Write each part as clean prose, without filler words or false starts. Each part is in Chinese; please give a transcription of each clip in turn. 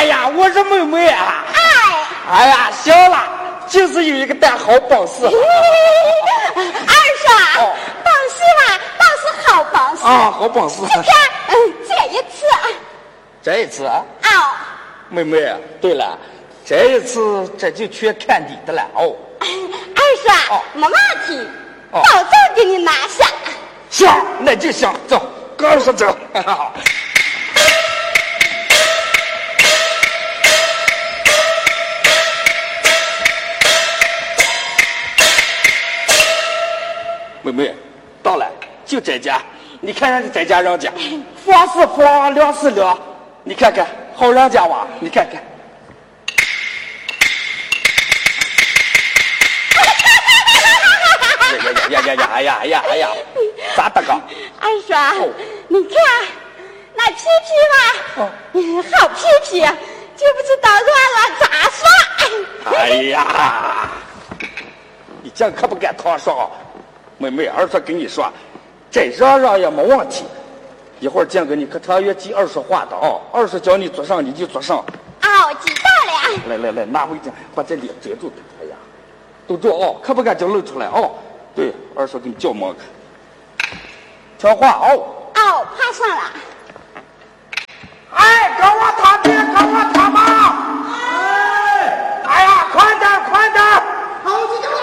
哎呀，我是妹妹啊！哎呀，行了，就是有一个蛋好帮事。 二叔，帮事嘛，倒是好帮事啊，好帮事。 今天， 这一次啊。 哦， 妹妹，对了，这一次这就全看你的了哦。 二叔，没问题，保证给你拿下。 行，那就行，走，跟二叔走。妹妹，到了，就这家，你看看这家人家，房是房，粮是粮，你看看，好人家哇，你看看。呀，咋的个？ 二叔，你看那皮皮嘛，好皮皮，就不知道乱了咋说。 哎呀，你这可不敢唐说。妹妹，二叔跟你说，这让也没问题。一会儿见个你可特约记二叔话的哦，二叔叫你做上你就做上。 哦，知道了。来，拿回去，把这脸遮住。哎呀，都住哦，可不敢就露出来哦。对，二叔给你叫么？听话哦。 哦，爬上了。 哎，跟我他爹，跟我他妈。哎呀，快点！ 好，知道了。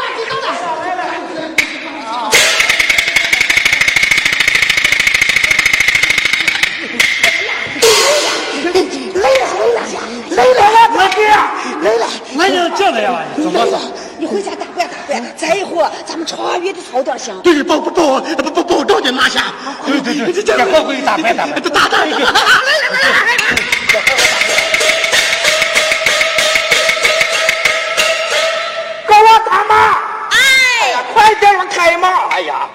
来了，这了呀？怎么了？ 你回家大快，再一会儿咱们超越的操点响。 对，保证的拿下。对，这快回去大快。来。 跟我他妈！哎呀，快点儿开门！哎呀！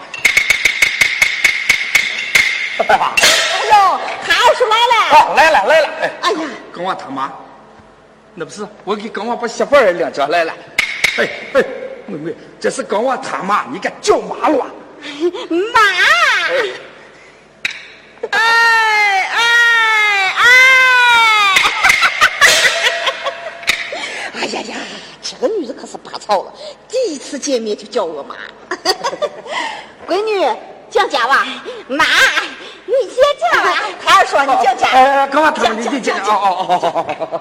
哎呦，他二叔来了！ 哦，来了！ 哎呀， 跟我他妈，那不是我给跟我把媳妇儿领着来了。哎，妹妹，这是跟我他妈，你敢叫妈了？ 妈！ 哎呀，这个女子可是拔草了，第一次见面就叫我妈。 闺女，叫家吧。妈，你先叫啊。他二叔，你叫家。 跟我他妈，你叫。哦。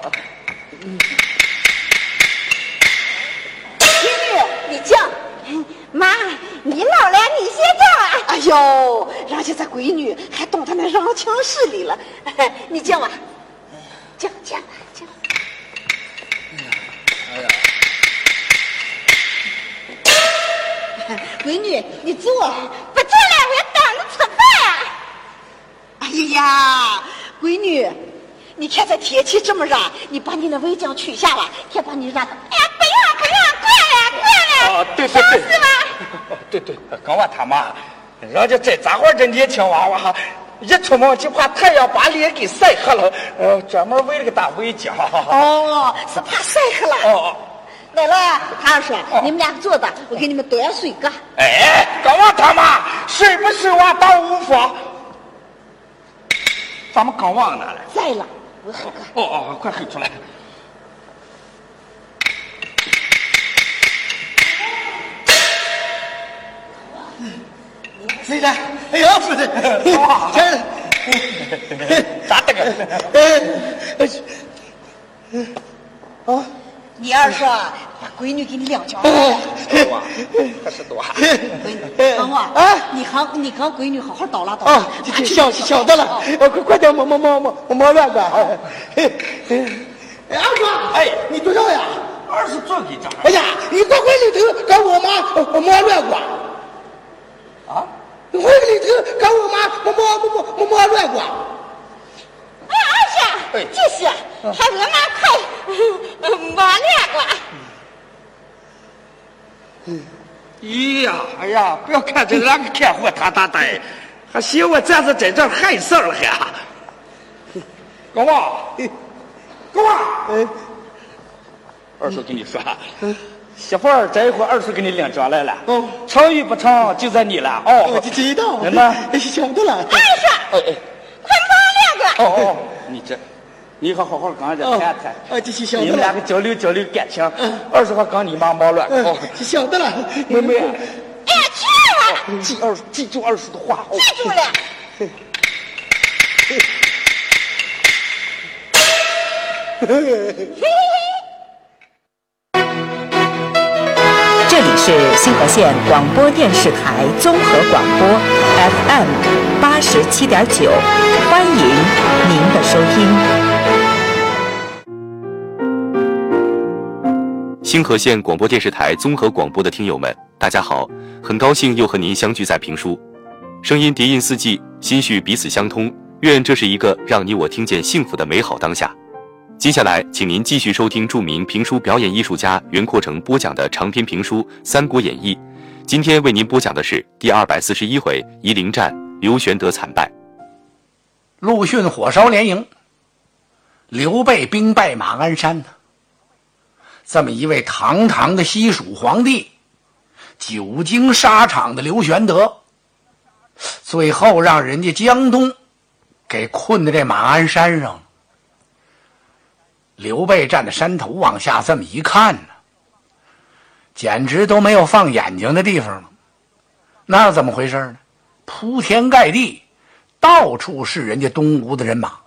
闺女，你叫。妈，你老了，你先叫啊。 哎呦，人家这闺女还懂得那让情势理了。你叫啊，叫。闺女，你坐。 不坐了，我要等着吃饭。 哎呀，闺女，你看这天气这么热，你把你的围巾取下来，先把你热的。 哎呀，不用，过来。 对。 是吧？ 对，跟我他妈，人家这咋会这年轻娃娃，一出门就怕太阳把脸给晒黑了，专门围了个大围巾。 哦，是怕晒黑了。 哦。 来了，他二叔，你们俩坐的，我给你们端水个。 哎，跟我他妈，睡不睡我到无妨。咱们刚忘哪了？ 在了，我喝个。 哦，快喝出来。 谁的？哎呀，不是， 咋的个？ 你二叔把闺女给你领家来。 可是多。 闺女，等会儿你跟闺女好好叨拉叨拉。 晓得了，快点摸乱个。二叔，你多少呀？ 二十做给这。 哎呀，你快回里头跟我妈摸乱过。 啊？ 回里头跟我妈摸乱过。 哎，二叔，就是，还我妈快磨练过。 哎呀，不要看这两个看货他的，还嫌我这是在这害事儿了还。高旺，二叔跟你说，媳妇儿这一会儿二叔给你领着来了。成与不成就在你了。 知道。 那晓得了。 二叔，快磨练过。 你这， 你还好好跟俺这谈谈。 这是晓得了。 你们两个交流交流感情。20还跟你妈忙乱。 晓得了。 妹妹。 哎呀，去了。 记住二叔的话。 记住了。 这里是新河县广播电视台综合广播 FM 87.9，欢迎您的收听。 新河县广播电视台综合广播的听友们，大家好，很高兴又和您相聚在评书，声音叠印四季，心绪彼此相通，愿这是一个让你我听见幸福的美好当下。接下来请您继续收听著名评书表演艺术家袁阔成播讲的长篇评书《三国演义》，今天为您播讲的是第241回夷陵战，刘玄德惨败。 陆逊火烧连营，刘备兵败马鞍山，这么一位堂堂的西蜀皇帝，久经沙场的刘玄德，最后让人家江东给困在这马鞍山上了。刘备站在山头往下这么一看呢，简直都没有放眼睛的地方了。那怎么回事呢？铺天盖地，到处是人家东吴的人马。